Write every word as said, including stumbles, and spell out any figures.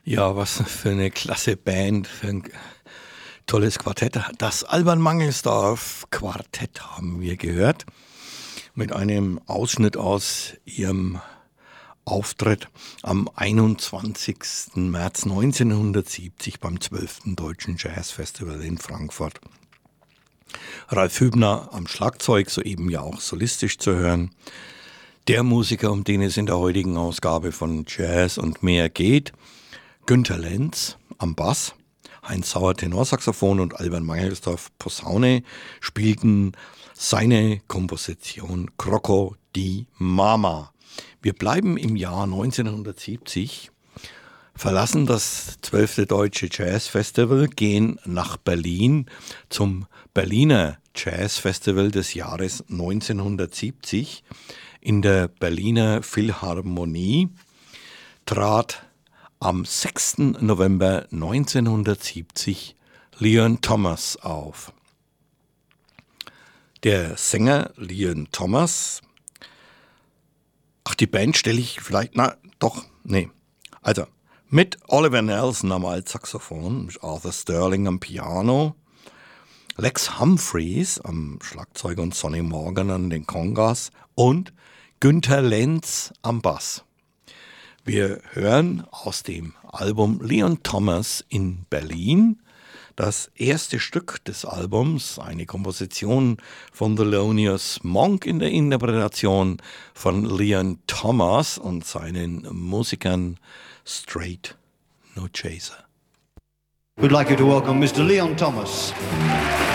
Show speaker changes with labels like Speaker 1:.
Speaker 1: Ja, was für eine klasse Band, für ein tolles Quartett. Das Alban Mangelsdorf Quartett haben wir gehört, mit einem Ausschnitt aus ihrem Auftritt am einundzwanzigsten März neunzehnhundertsiebzig beim zwölften Deutschen Jazzfestival in Frankfurt. Ralf Hübner am Schlagzeug, soeben ja auch solistisch zu hören. Der Musiker, um den es in der heutigen Ausgabe von Jazz und mehr geht, Günter Lenz am Bass, Heinz Sauer Tenorsaxophon und Alban Mangelsdorf Posaune spielten seine Komposition Crocco di Mama. Wir bleiben im Jahr neunzehnhundertsiebzig, verlassen das zwölfte Deutsche Jazzfestival, gehen nach Berlin zum Berliner Jazzfestival des Jahres neunzehnhundertsiebzig. In der Berliner Philharmonie trat am sechsten November neunzehnhundertsiebzig Leon Thomas auf. Der Sänger Leon Thomas, ach, die Band stelle ich vielleicht, na doch, nee. Also, mit Oliver Nelson am Altsaxophon, Arthur Sterling am Piano, Lex Humphreys am Schlagzeug und Sonny Morgan an den Congas und Günter Lenz am Bass. Wir hören aus dem Album Leon Thomas in Berlin das erste Stück des Albums, eine Komposition von Thelonious Monk in der Interpretation von Leon Thomas und seinen Musikern Straight No Chaser.
Speaker 2: We'd like you to welcome Mister Leon Thomas.